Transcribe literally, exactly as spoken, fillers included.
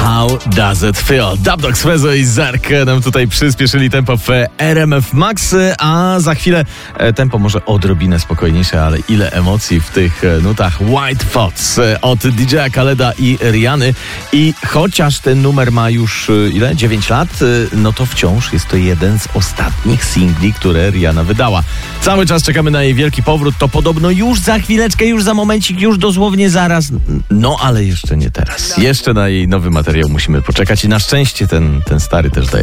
How Does It Feel? Dubdogs, Fezo i Zerk nam tutaj przyspieszyli tempo w R M F Max, a za chwilę tempo może odrobinę spokojniejsze, ale ile emocji w tych nutach. White Thoughts od D J Khaleda i Rihanny. I chociaż ten numer ma już ile? dziewięć lat, no to wciąż jest to jeden z ostatnich singli, które Rihanna wydała. Cały czas czekamy na jej wielki powrót. To podobno już za chwileczkę, już za momencik, już dosłownie zaraz. No ale jeszcze nie teraz. Jeszcze na jej nowy materiał musimy poczekać i na szczęście ten, ten stary też daje